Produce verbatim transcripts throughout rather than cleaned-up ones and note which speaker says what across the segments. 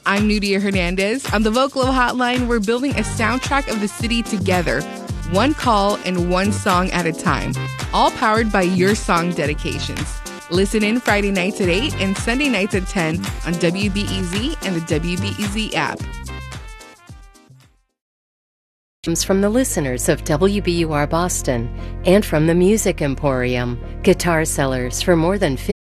Speaker 1: I'm Nudia Hernandez. On the Vocalo Hotline, we're building a soundtrack of the city together, one call and one song at a time, all powered by your song dedications. Listen in Friday nights at eight and Sunday nights at ten on W B E Z and the W B E Z app.
Speaker 2: From the listeners of W B U R Boston and from the Music Emporium, guitar sellers for more than fifty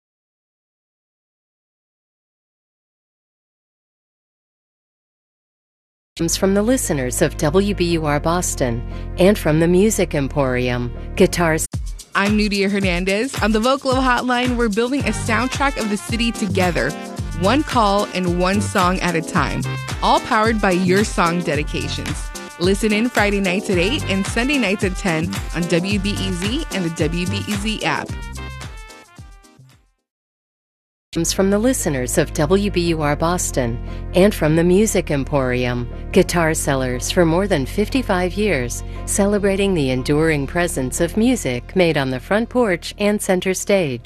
Speaker 2: from the listeners of W B U R Boston and from the Music Emporium, guitars.
Speaker 1: I'm Nudia Hernandez. On the Vocalo Hotline, we're building a soundtrack of the city together, one call and one song at a time, all powered by your song dedications. Listen in Friday nights at eight and Sunday nights at ten on W B E Z and the W B E Z app.
Speaker 2: From the listeners of W B U R Boston and from the Music Emporium, guitar sellers for more than fifty-five years, celebrating the enduring presence of music made on the front porch and center stage.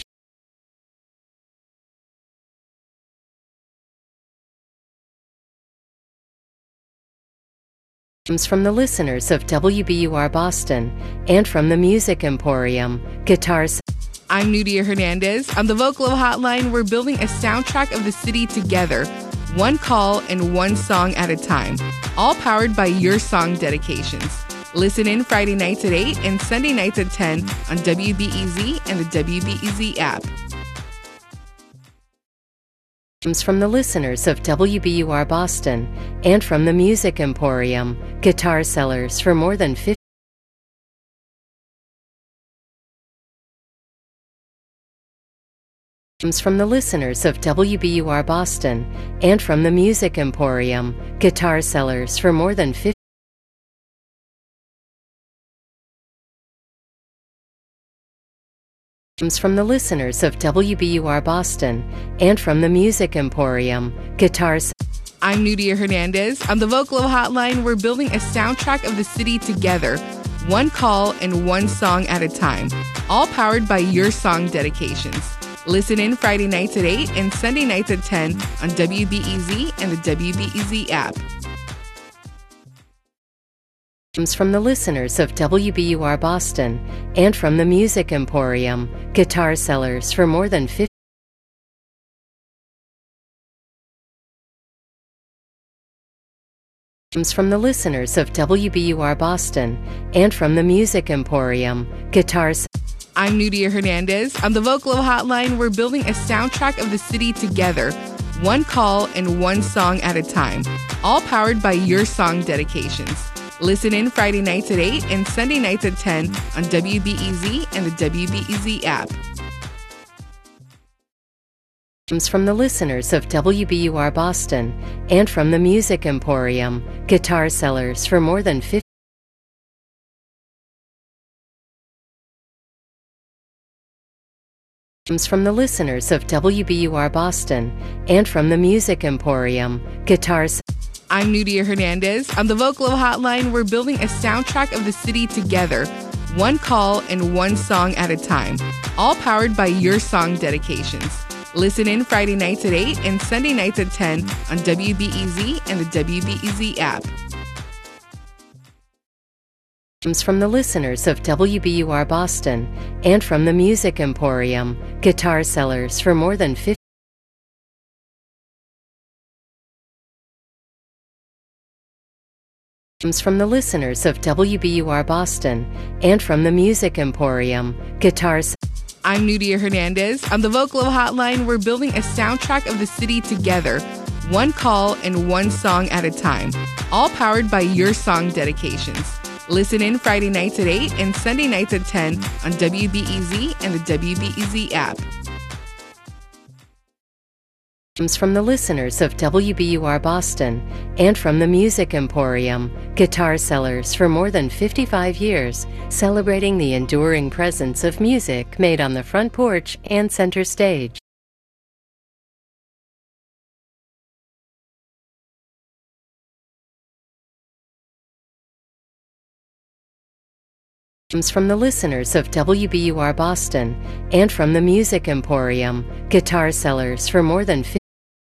Speaker 2: From the listeners of W B U R Boston and from the Music Emporium, guitars.
Speaker 1: I'm Nudia Hernandez. On the Vocalo Hotline, we're building a soundtrack of the city together, one call and one song at a time, all powered by your song dedications. Listen in Friday nights at eight and Sunday nights at ten on W B E Z and the W B E Z app.
Speaker 2: From the listeners of W B U R Boston and from the Music Emporium, guitar sellers for more than fifty from the listeners of W B U R Boston and from the Music Emporium, guitar sellers for more than fifty from the listeners of W B U R Boston and from the Music Emporium, guitars.
Speaker 1: I'm Nudia Hernandez. On the Vocalo Hotline, we're building a soundtrack of the city together, one call and one song at a time, all powered by your song dedications. Listen in Friday nights at eight and Sunday nights at ten on W B E Z and the W B E Z app.
Speaker 2: From the listeners of W B U R Boston and from the Music Emporium, guitar sellers for more than fifty from the listeners of W B U R Boston and from the Music Emporium, guitars.
Speaker 1: I'm Nudia Hernandez. On the Vocalo Hotline, we're building a soundtrack of the city together, one call and one song at a time, all powered by your song dedications. Listen in Friday nights at eight and Sunday nights at ten on W B E Z and the W B E Z app.
Speaker 2: From the listeners of W B U R Boston and from the Music Emporium, guitar sellers for more than fifty from the listeners of W B U R Boston and from the Music Emporium, guitars.
Speaker 1: I'm Nudia Hernandez. On the Vocalo Hotline, we're building a soundtrack of the city together, one call and one song at a time, all powered by your song dedications. Listen in Friday nights at eight and Sunday nights at ten on W B E Z and the W B E Z app.
Speaker 2: From the listeners of W B U R Boston and from the Music Emporium, guitar sellers for more than fifty from the listeners of W B U R Boston and from the Music Emporium, guitars.
Speaker 1: I'm Nudia Hernandez. On the Vocalo Hotline, we're building a soundtrack of the city together, one call and one song at a time, all powered by your song dedications. Listen in Friday nights at eight and Sunday nights at ten on W B E Z and the W B E Z app.
Speaker 2: From the listeners of W B U R Boston and from the Music Emporium, guitar sellers for more than fifty-five years, celebrating the enduring presence of music made on the front porch and center stage. From the listeners of W B U R Boston and from the Music Emporium, guitar sellers for more than fifty